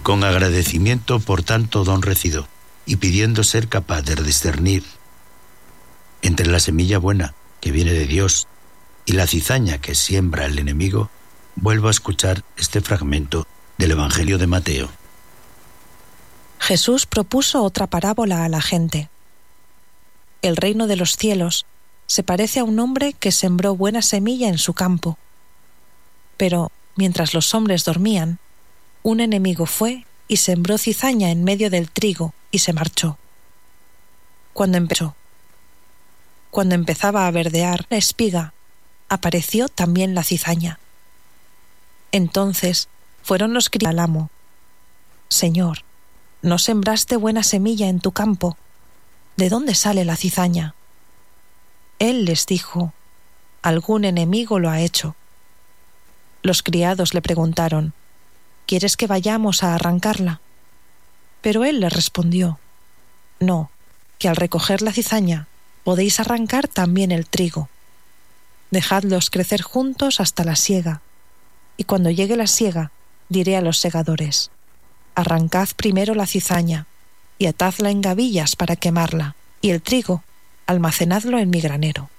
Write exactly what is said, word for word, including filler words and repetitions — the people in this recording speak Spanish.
con agradecimiento por tanto don recibido y pidiendo ser capaz de discernir entre la semilla buena que viene de Dios y la cizaña que siembra el enemigo, vuelvo a escuchar este fragmento del Evangelio de Mateo. Jesús propuso otra parábola a la gente. El reino de los cielos se parece a un hombre que sembró buena semilla en su campo. Pero, mientras los hombres dormían, un enemigo fue y sembró cizaña en medio del trigo y se marchó. Cuando empezó, cuando empezaba a verdear la espiga, apareció también la cizaña. Entonces fueron los criados al amo: Señor, ¿no sembraste buena semilla en tu campo? ¿De dónde sale la cizaña? Él les dijo: algún enemigo lo ha hecho. Los criados le preguntaron: ¿quieres que vayamos a arrancarla? Pero él les respondió: no, que al recoger la cizaña podéis arrancar también el trigo. Dejadlos crecer juntos hasta la siega, y cuando llegue la siega diré a los segadores: arrancad primero la cizaña y atadla en gavillas para quemarla, y el trigo almacenadlo en mi granero.